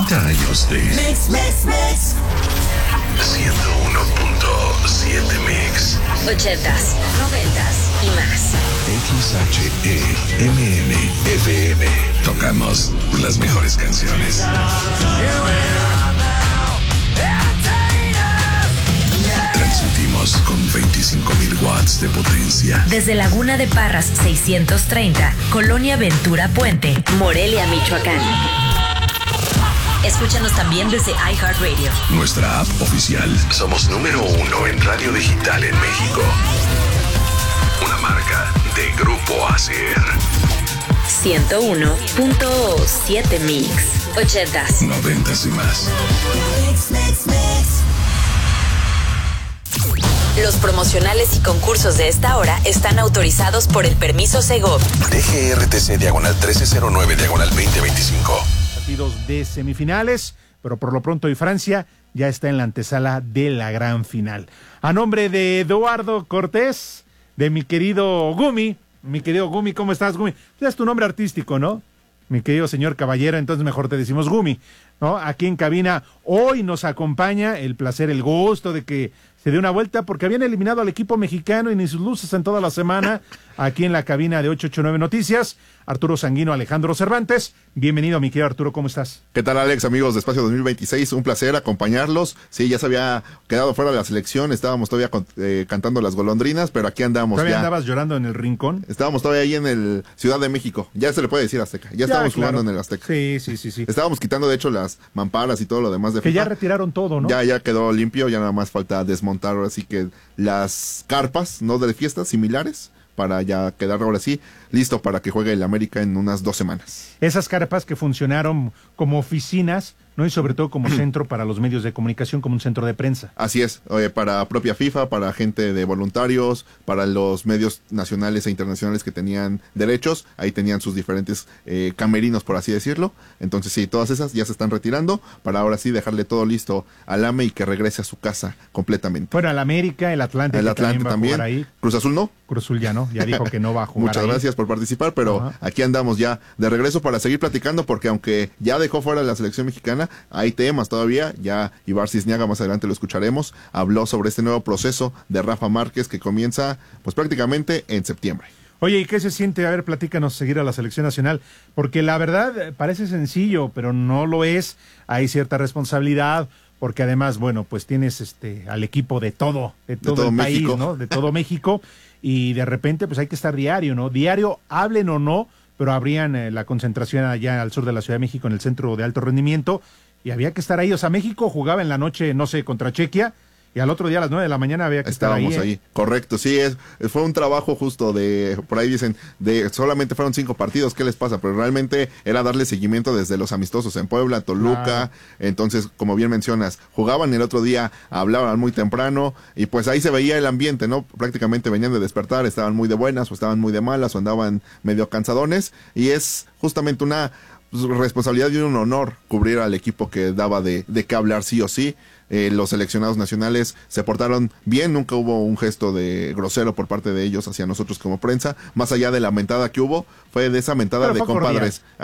30 años de Mix. 101.7 Mix. 80s, 90s y más. XHEMM FM. Tocamos las mejores canciones. Transmitimos con 25,000 watts de potencia. Desde Laguna de Parras 630, Colonia Ventura Puente, Morelia, Michoacán. Escúchanos también desde iHeartRadio. Nuestra app oficial. Somos número 1 en radio digital en México. Una marca de Grupo ASER. 101.7 Mix. 80s, 90s y más. Los promocionales y concursos de esta hora están autorizados por el permiso Segov. DGRTC diagonal 1309 diagonal 2025. Partidos de semifinales, pero por lo pronto hoy Francia ya está en la antesala de la gran final. A nombre de Eduardo Cortés, de mi querido Gumi, ¿cómo estás, Gumi? Es tu nombre artístico, ¿no? Mi querido señor caballero, entonces mejor te decimos Gumi, ¿no? Aquí en cabina hoy nos acompaña el placer, el gusto de que se dé una vuelta porque habían eliminado al equipo mexicano y ni sus luces en toda la semana. Aquí en la cabina de 889 Noticias, Arturo Sanguino, Alejandro Cervantes. Bienvenido, mi querido Arturo, ¿cómo estás? ¿Qué tal, Alex, amigos de Espacio 2026? Un placer acompañarlos. Sí, ya se había quedado fuera de la selección, estábamos todavía cantando las golondrinas, pero aquí andamos. ¿Todavía ya andabas llorando en el rincón? Estábamos todavía ahí en el Ciudad de México, ya se le puede decir Azteca, ya estábamos jugando en el Azteca. Sí. Estábamos quitando, de hecho, las mamparas y todo lo demás de que FIFA. Ya retiraron todo, ¿no? Ya quedó limpio, ya nada más falta desmontar ahora sí que las carpas, no de fiestas, similares, para ya quedar ahora sí listo para que juegue el América en unas 2 semanas. Esas carpas que funcionaron como oficinas, ¿no? Y sobre todo como centro para los medios de comunicación, como un centro de prensa. Así es, para propia FIFA, para gente de voluntarios, para los medios nacionales e internacionales que tenían derechos, ahí tenían sus diferentes camerinos, por así decirlo. Entonces sí, todas esas ya se están retirando para ahora sí dejarle todo listo al AME y que regrese a su casa completamente. Bueno, al América, el Atlante, el Atlante también. Va a jugar ahí. Cruz Azul no. Cruz Azul ya no, ya dijo que no va a jugar. Muchas gracias por participar, pero aquí andamos ya de regreso para seguir platicando, porque aunque ya dejó fuera la selección mexicana, hay temas todavía. Ya Ibar Cisniaga, más adelante lo escucharemos, habló sobre este nuevo proceso de Rafa Márquez que comienza pues prácticamente en septiembre. Oye, ¿y qué se siente? A ver, platícanos, seguir a la selección nacional, porque la verdad parece sencillo, pero no lo es. Hay cierta responsabilidad, porque además, bueno, pues tienes al equipo de todo el México. país, ¿no? De todo México, y de repente pues hay que estar diario, ¿no? Diario, hablen o no, pero abrían la concentración allá al sur de la Ciudad de México, en el centro de alto rendimiento, y había que estar ahí. O sea, México jugaba en la noche, no sé, contra Chequia, y al otro día a las 9 de la mañana había que estar ahí. Estábamos ahí, correcto, sí, fue un trabajo justo por ahí dicen, solamente fueron 5 partidos, ¿qué les pasa? Pero realmente era darle seguimiento desde los amistosos en Puebla, Toluca, claro. Entonces, como bien mencionas, jugaban el otro día, hablaban muy temprano, y pues ahí se veía el ambiente, ¿no? Prácticamente venían de despertar, estaban muy de buenas, o estaban muy de malas, o andaban medio cansadones, y es justamente una responsabilidad y un honor cubrir al equipo que daba de qué hablar sí o sí. Los seleccionados nacionales se portaron bien, nunca hubo un gesto de grosero por parte de ellos hacia nosotros como prensa, más allá de la mentada que hubo, fue de esa mentada de compadres.